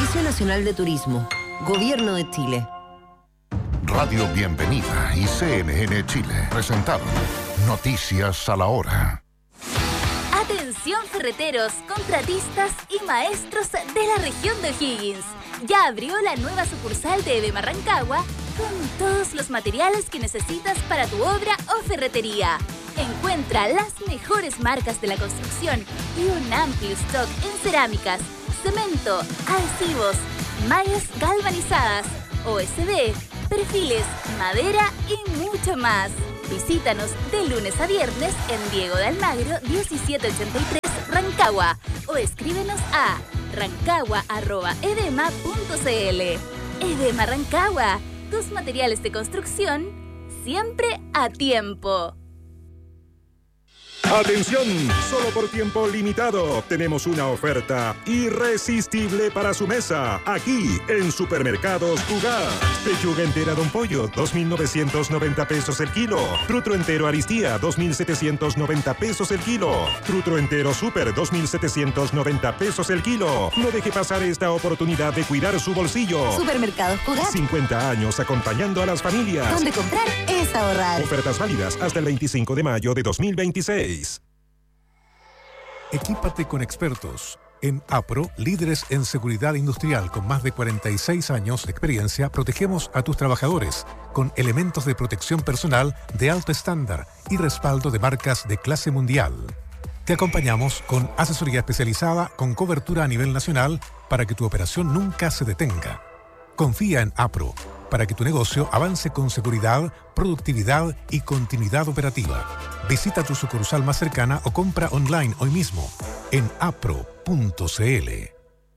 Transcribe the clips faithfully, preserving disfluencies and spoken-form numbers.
Servicio Nacional de Turismo, Gobierno de Chile. Radio Bienvenida y C N N Chile presentaron Noticias a la Hora. Atención ferreteros, contratistas y maestros de la región de O'Higgins. Ya abrió la nueva sucursal de Edema Rancagua con todos los materiales que necesitas para tu obra o ferretería. Encuentra las mejores marcas de la construcción y un amplio stock en cerámicas, cemento, adhesivos, mallas galvanizadas, O S B, perfiles, madera y mucho más. Visítanos de lunes a viernes en Diego de Almagro diecisiete ochenta y tres, Rancagua, o escríbenos a rancagua arroba edema punto cl. Edema Rancagua, tus materiales de construcción siempre a tiempo. ¡Atención! Solo por tiempo limitado tenemos una oferta irresistible para su mesa. Aquí, en Supermercados Cugat. Pechuga entera Don Pollo, dos mil novecientos noventa pesos el kilo. Trutro entero Aristía, dos mil setecientos noventa pesos el kilo. Trutro entero Super, dos mil setecientos noventa pesos el kilo. No deje pasar esta oportunidad de cuidar su bolsillo. Supermercados Cugat. cincuenta años acompañando a las familias. Donde comprar es ahorrar. Ofertas válidas hasta el veinticinco de mayo de dos mil veintiséis. Equípate con expertos. En APRO, líderes en seguridad industrial con más de cuarenta y seis años de experiencia, protegemos a tus trabajadores con elementos de protección personal de alto estándar y respaldo de marcas de clase mundial. Te acompañamos con asesoría especializada con cobertura a nivel nacional para que tu operación nunca se detenga. Confía en APRO para que tu negocio avance con seguridad, productividad y continuidad operativa. Visita tu sucursal más cercana o compra online hoy mismo en apro punto cl.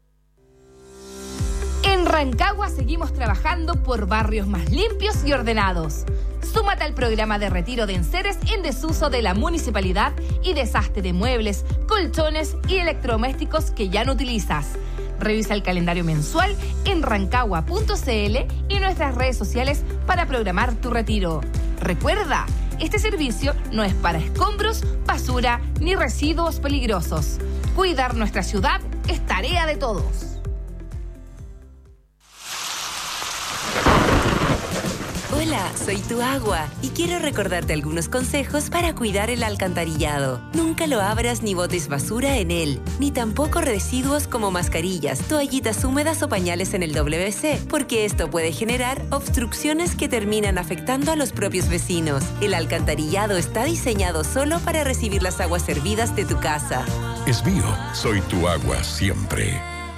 En Rancagua seguimos trabajando por barrios más limpios y ordenados. Súmate al programa de retiro de enseres en desuso de la municipalidad y desastre de muebles, colchones y electrodomésticos que ya no utilizas. Revisa el calendario mensual en rancagua punto cl y nuestras redes sociales para programar tu retiro. Recuerda, este servicio no es para escombros, basura ni residuos peligrosos. Cuidar nuestra ciudad es tarea de todos. Hola, soy tu agua y quiero recordarte algunos consejos para cuidar el alcantarillado. Nunca lo abras ni botes basura en él, ni tampoco residuos como mascarillas, toallitas húmedas o pañales en el W C, porque esto puede generar obstrucciones que terminan afectando a los propios vecinos. El alcantarillado está diseñado solo para recibir las aguas servidas de tu casa. Es mío, soy tu agua siempre.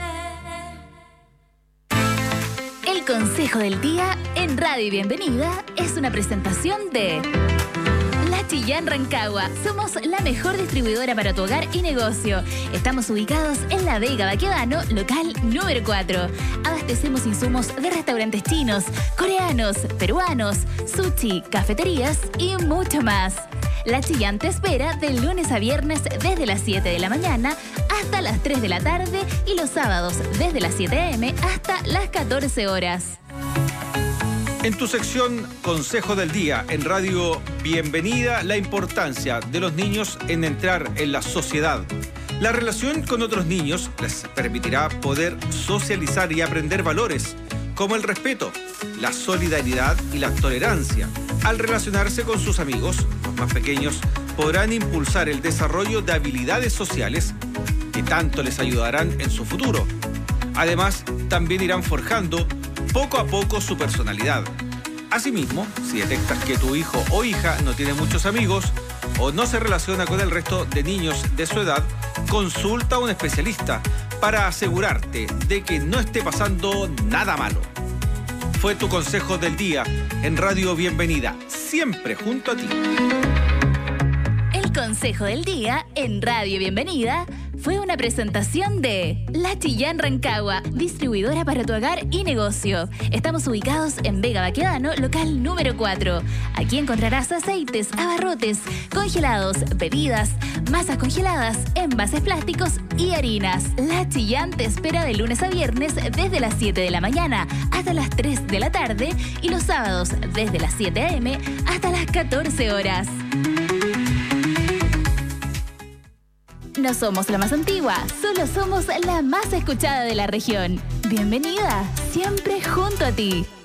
El consejo del día en Radio Bienvenida es una presentación de La Chillán Rancagua. Somos la mejor distribuidora para tu hogar y negocio. Estamos ubicados en La Vega Baquedano, local número cuatro. Abastecemos insumos de restaurantes chinos, coreanos, peruanos, sushi, cafeterías y mucho más. La Chillán te espera de lunes a viernes desde las siete de la mañana hasta las tres de la tarde y los sábados desde las siete a eme hasta las catorce horas. En tu sección Consejo del Día en Radio Bienvenida, la importancia de los niños en entrar en la sociedad. La relación con otros niños les permitirá poder socializar y aprender valores como el respeto, la solidaridad y la tolerancia. Al relacionarse con sus amigos, los más pequeños podrán impulsar el desarrollo de habilidades sociales que tanto les ayudarán en su futuro. Además, también irán forjando poco a poco su personalidad. Asimismo, si detectas que tu hijo o hija no tiene muchos amigos o no se relaciona con el resto de niños de su edad, consulta a un especialista para asegurarte de que no esté pasando nada malo. Fue tu consejo del día en Radio Bienvenida, siempre junto a ti. El consejo del día en Radio Bienvenida fue una presentación de La Chillán Rancagua, distribuidora para tu hogar y negocio. Estamos ubicados en Vega Baquedano, local número cuatro. Aquí encontrarás aceites, abarrotes, congelados, bebidas, masas congeladas, envases plásticos y harinas. La Chillán te espera de lunes a viernes desde las siete de la mañana hasta las tres de la tarde y los sábados desde las siete a eme hasta las catorce horas. No somos la más antigua, solo somos la más escuchada de la región. Bienvenida, siempre junto a ti.